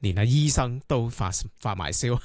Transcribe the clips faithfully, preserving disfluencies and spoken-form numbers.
連阿醫生都發發埋燒。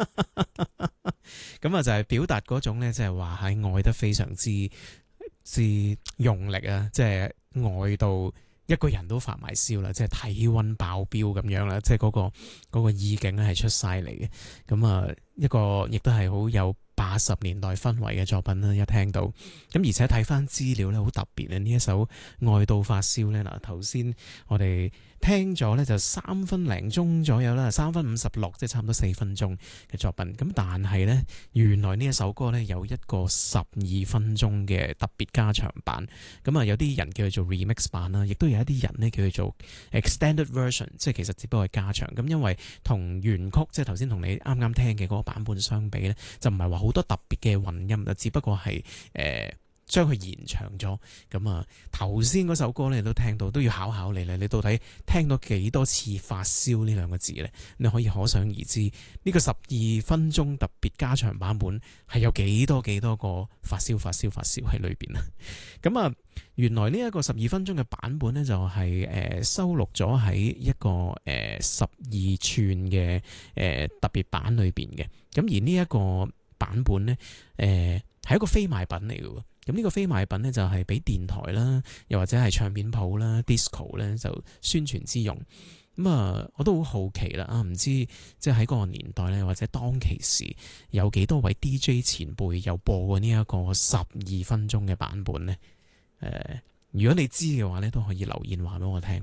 咁啊就係表達嗰種咧，即係話係愛得非常之之用力啊，即係愛到一個人都發埋燒啦，即係體溫爆標咁樣啦，即係嗰個嗰個意境咧係出晒嚟嘅。咁啊一個亦都係好有八十年代氛圍嘅作品啦，一聽到咁，而且睇翻資料咧好特別啊！呢一首《愛到發燒》咧，嗱頭先我哋聽咗咧就三分零鐘左右啦，三分五十六，即係差唔多四分鐘嘅作品。咁但係咧，原來呢一首歌咧有一個十二分鐘嘅特別加長版。咁啊，有啲人叫佢做 remix 版啦，亦都有一啲人咧叫佢做 extended version， 即係其實只不過係加長。咁因為同原曲即係頭先同你啱啱聽嘅嗰個版本相比咧，就唔係話好多特別嘅混音啊，只不過係誒將佢延長咗。咁啊，頭先嗰首歌咧，你都聽到，都要考考你咧。你到底聽到幾多次發燒呢兩個字咧？你可以可想而知，呢、這個十二分鐘特別加長版本係有幾多幾多個發燒發燒發燒喺裏邊啊！咁啊，原來呢一個十二分鐘嘅版本咧，就係、是、誒、呃、收錄咗喺一個誒十二寸嘅誒特別版裏邊嘅。咁而呢一個版本咧，誒、呃、係一個非賣品嚟嘅。咁呢個非賣品咧就係俾電台啦，又或者係唱片鋪啦、disco 咧就宣傳之用。咁啊，我都好好奇啦，啊唔知即係喺嗰個年代咧，或者當其時有幾多位 D J 前輩有播過呢一個十二分鐘嘅版本咧？誒、呃，如果你知嘅話咧，都可以留言話俾我聽。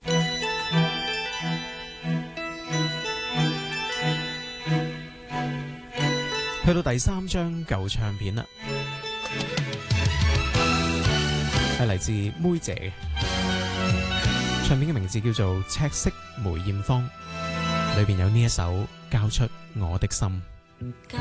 去到第三張舊唱片啦，係嚟自妹姐嘅唱片，嘅名字叫做《赤色梅艷芳》，裏邊有呢一首《交出我的心》。